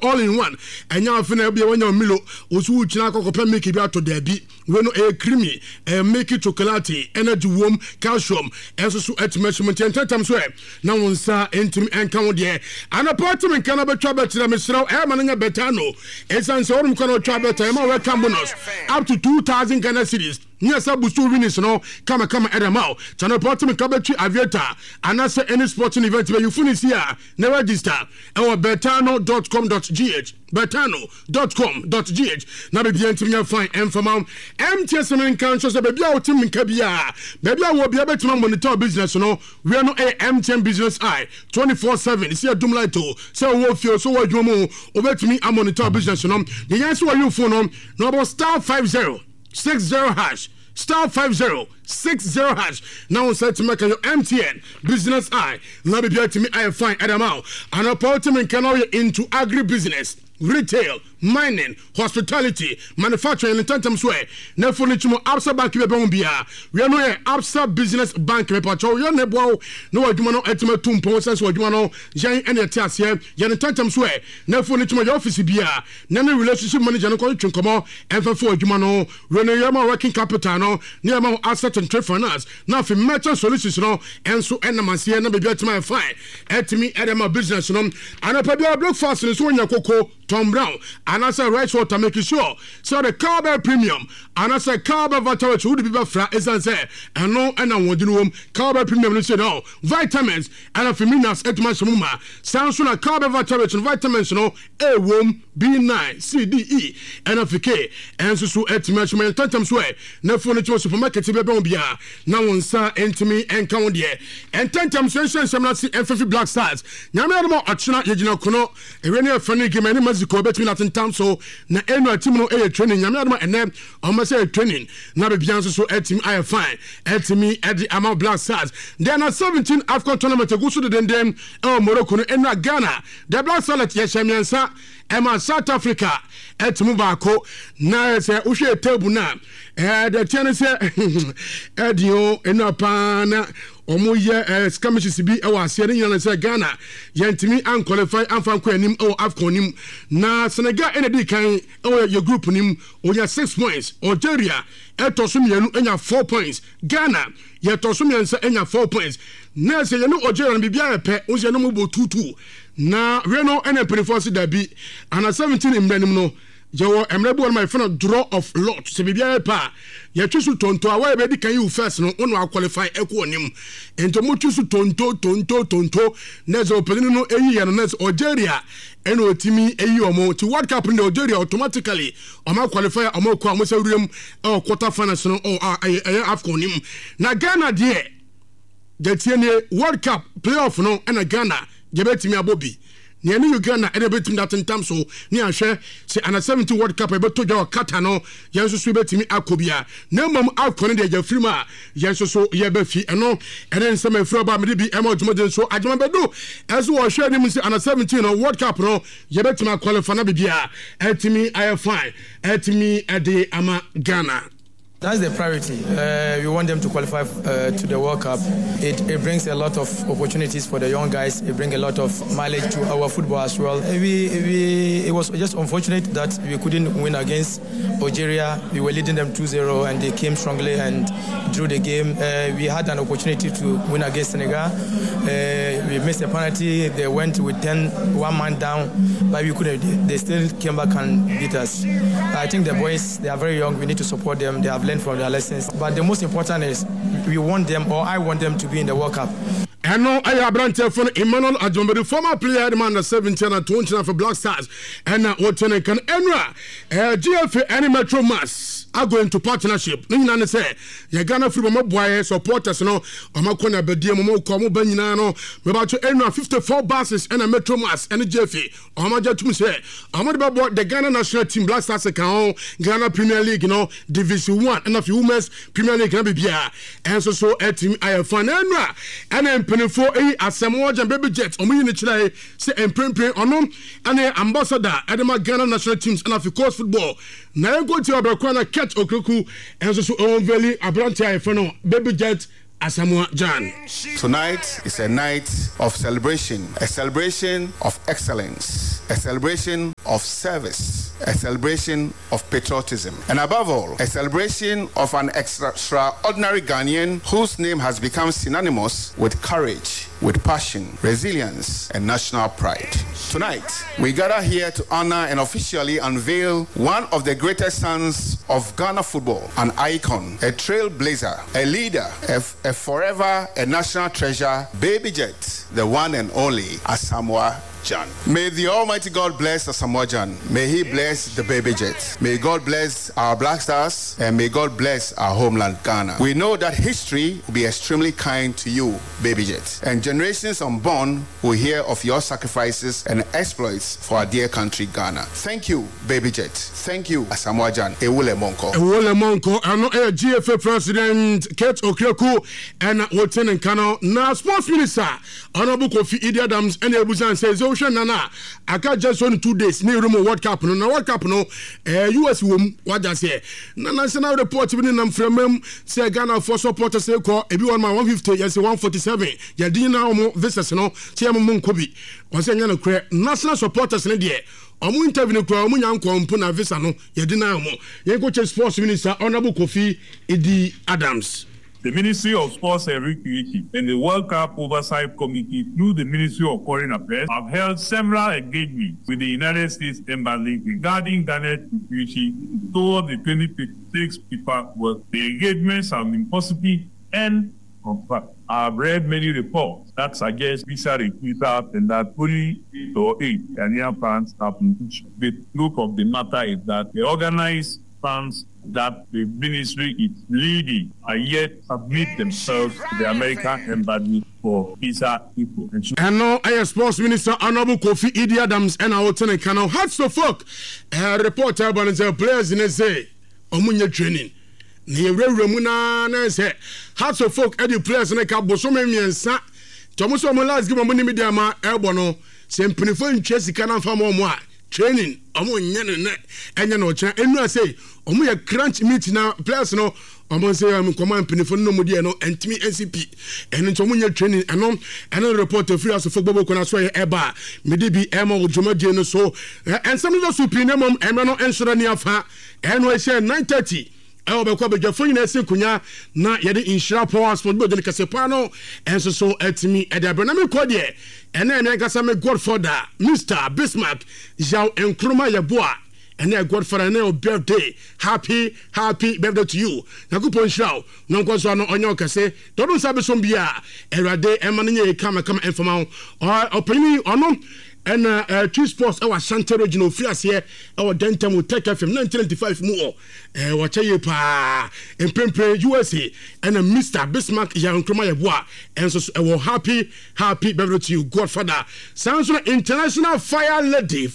all in one enya afena bia wanya milo osu china kokopa make bi ato dabi we no creamy make it chocolate energy warm calcium enso so measurement ententem so na wonsa entim enka wo de an apartment kana betwa betira mesraw ma nya betano esanse worum kana twa betira ma welcome bonus up to 2000 Ghana cedis. Yes, I busu winners no come edamao. Channel apartment kabetri aviator and answer any sporting event where you finish here. Never register. Our betano.com.gh betano.com.gh. Now be the entire fine and from MTS and council say baby our team in Kabia. Baby I will be able to monitor business no. We are no MTN business eye 24/7. See a doom light to say we feel so what you mo over to me I monitor business no. The answer you phone no about *50 60 hash *50 60 hash. Now set to make your MTN business eye. Now be able to me I find Adamao. An apartment can all into agribusiness, retail, mining, hospitality, manufacturing, and tantam swear. No furniture, Absa Bank, we are no Absa Business Bank, we patrol your nebo, no Jumano Etima Tumpo, sense what Jumano, Jan and your task here, Yan tantam swear. No furniture, your office beer, none relationship manager, no call come and for Jumano, Renayama working capital, near my asset and trade finance. Now for merchant solutions, no, and so Enamasia, and be better to my fine. At me, Adama business, no, and a pabia block fast and so in your cocoa, Tom Brown. And I say rice water making sure so the Cowbell premium and I say Cowbell Vitamins would be better as I say and no and I want to know Cowbell premium say no vitamins and a minerals etmasumuma sounds like Cowbell Vitamins and vitamins no A womb B9 C D E and a K and so etmasumuma tantam swear no furniture supermarket be bia now on sa entimi and count there and tantam sensation some not see FF Black Stars nyame mo achina yegina kono ewene afani game any maziko between at time so na eno team no training nyame adama ene o say training na be bianso so team I fine me at the Ama Black Stars then at 17 AFCON tournament go so den Morocco no eno Ghana the Black Stars yeshamiansa Emma South Africa etimu baako na say uhwe table na the chance edio eno pa na omoye skamishes bi e wa ase ne nyana say Ghana yentimi an qualify amfan ko anim o AFCON nim na Senegal enedi kan your group nim oya 6 points Algeria etosum yenu enya 4 points Ghana yetosum yensa enya 4 points na say yenu Algeria bibia pe onse no mo 2-2 na Reno ene preforce dabi ana 17 imranim no Jowo emrebu on my friend draw of lot se bibia pa ya twisu tonto awa be di kan you first no ono qualify eko onim ento mo twisu tonto nezo pelinu no eyi ya no nezo Algeria eno otimi eyi omo ti World Cup in Algeria automatically omo qualify omo ko amosa riem quarter finals no AFCON nim na Ghana de tiene World Cup playoff no na Ghana gebetimi abobi Niani Uganda and a bit in that in terms so near share say an 70 World Cup about to your Katano, Yanso Swibet me Akobia. No mum out Conde Jeffrima, Yanso so Yabefi and no, and then some Froba maybe Emma Modern so I remember do as we are sharing him say an 17 World Cup no, Yabet qualify Nabia, at me I fine, at me at the Ama Ghana. That's the priority. We want them to qualify to the World Cup. It brings a lot of opportunities for the young guys. It brings a lot of mileage to our football as well. It was just unfortunate that we couldn't win against Algeria. We were leading them 2-0 and they came strongly and drew the game. We had an opportunity to win against Senegal. We missed a penalty. They went with 1 man down, but we couldn't. They still came back and beat us. I think the boys, they are very young. We need to support them. They have learned from their lessons. But the most important is we want them, or I want them to be in the World Cup. I know I have brand telephone Emmanuel Adjombe, the former player, the man 17 and 20 for Black Stars, and what can Enra GFA and Metro Mass are going to partnership. Nina say, Ghana football boy supporters no, Omakona Bedia Momo Komo Benino, about to Enra 54 buses and a Metro Mass and a GFA. Omaja to say, Omad the Ghana national team Black Stars account, Ghana Premier League, you know, Division 1 and a few women's Premier League can be here. And so team I have fun Enra and then for a Asamoah and Baby Jets, or me say, and print on them, and an ambassador at the Ghana national teams and of course football. Now go to Abrakwana catch Okuku and so on Valley Abrantia Fano, Baby Jets, Asamoah Gyan. Tonight is a night of celebration, a celebration of excellence, a celebration of service, a celebration of patriotism, and above all, a celebration of an extraordinary Ghanaian whose name has become synonymous with courage, with passion, resilience, and national pride. Tonight, we gather here to honor and officially unveil one of the greatest sons of Ghana football, an icon, a trailblazer, a leader, a forever, a national treasure, Baby Jet, the one and only Asamoah Gyan. May the Almighty God bless Asamoah Gyan. May He bless the Baby Jet. May God bless our Black Stars, and may God bless our homeland, Ghana. We know that history will be extremely kind to you, Baby Jet, and generations unborn will hear of your sacrifices and exploits for our dear country, Ghana. Thank you, Baby Jet. Thank you, Asamoah Gyan. Ewule Monko. Ewule Monko. Ano GFA President Kate Okreku and Woten Nkano. Na Sports Minister Honorable Kofi Idi Adams and Ebuzan says, Nana, I got just only 2 days. Near room World Cup. No World Cup. No US womb. What does say? Nana send out report even in from them. Say Ghana for supporters. Say call. Everyone my 150. Yes, 147. Ya dina omo visitors. No. Say I'm Monkobi. Was saying no clear. National supporters in the omo interview kwa omo nyanko mpuna visa no. Ya dina omo. Yenko Sports Minister Honorable Kofi Idi Adams. The Ministry of Sports and Recreation and the World Cup Oversight Committee through the Ministry of Foreign Affairs have held several engagements with the United States Embassy regarding Ghana's security toward the 2026 FIFA World Cup. The engagements have been positive and confirmed. I have read many reports that suggest visa refusals and that only 8 or 8 Ghanaian fans have been issued. The truth of the matter is that the organized fans that the ministry is leading are yet submit themselves to the American embassy for visa info. And now, Sports Minister Honorable Kofi Idi Adams and our tenant canal Hearts of Folk reporter about players in say Omunya training. Near Remuna na say Hearts of Folk at the players in a cabo so many and sa Thomas Omolas give money media ma elbono same penifo Chelsea can farm more training Omunya and you know and I say Omuya crunch meet now players no Omo say I'm command penifo no mudi no and me NCP and Omunya training and report free as football kona so eba medibi ema ojomade no so and some of the supreme mom ema no ensure ni afa and we say 9:30 Elbeko Bejafo nyina se kunya na yede insura power sport bo de kasepa no enso so atimi edabra na me kode ene kasa me Godfather Mr Bismarck Jao Nkrumah Yeboah ene Godfather na birthday happy birthday to you nakupon shao no nkoso no onyo kase dodun sabe so bia erade emane nye kama enfama opini ono and two sports our Shanty regional free as here our Denton will take FM 1995 more watch ye pa in Pempe USA and Mr Bismarck Jao Nkrumah Yeboah and so happy birthday to you Godfather sounds international fire lady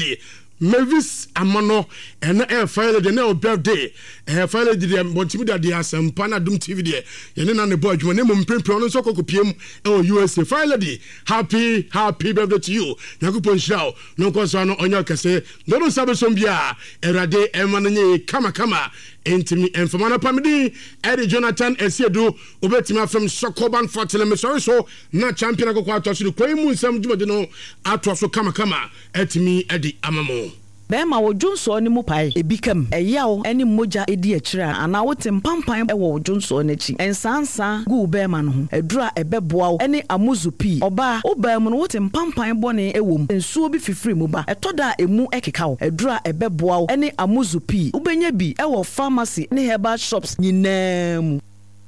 Mavis Amano and fire lady na birthday fire lady dem Montimidia de Asampana Dum TV de yene na ne boy dwuma ne mum Pempe no so kokopiem USA fire lady happy birthday to you nakupon shao no koso no onyo kase no sabe so bia erade emananye kama entimi enfamana pamidi Eddie Jonathan Esiedu obetima from Sokoban Fortele sorry so na champion akoko atoso ko imu nsam dwuma de no atoso kama etimi Eddie Amamo Bema wo Johnson ni mu pai ebikam eyawo eni moja edi akira ana wote mpampan wo Johnson n'achi ensansa gu bema no ho edura ebeboa wo eni amuzupi oba oba mu no wote mpampan bone ewom ensuo bi fifiri mu ba etoda emu ekeka wo edura ebeboa wo eni amuzupi ubenya bi ewo pharmacy ni herbal shops nyinam.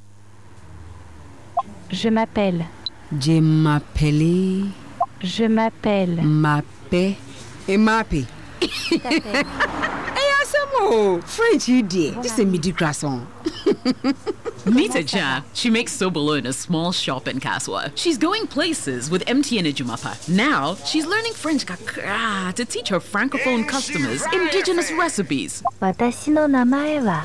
Je m'appelle. Mappé et Mappé. French, you dear. This is a midi croissant. Meet Jan. She makes Sobolo in a small shop in Kaswa. She's going places with MTN Ejumapa. Now, she's learning French kakra to teach her francophone customers indigenous recipes. Watashi no namae wa?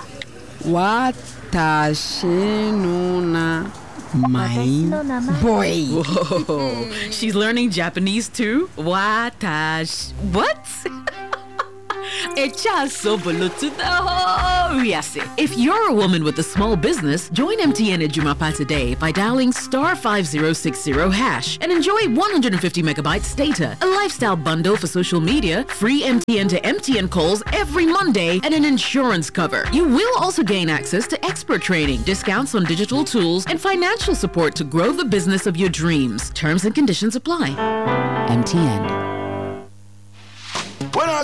Watashi no na my boy. Whoa. She's learning Japanese too? Watashi. What? Echa Sobolo to the whole yes. If you're a woman with a small business, join MTN Ejumapa today by dialing *5060# and enjoy 150 megabytes data, a lifestyle bundle for social media, free MTN to MTN calls every Monday, and an insurance cover. You will also gain access to expert training, discounts on digital tools, and financial support to grow the business of your dreams. Terms and conditions apply. MTN.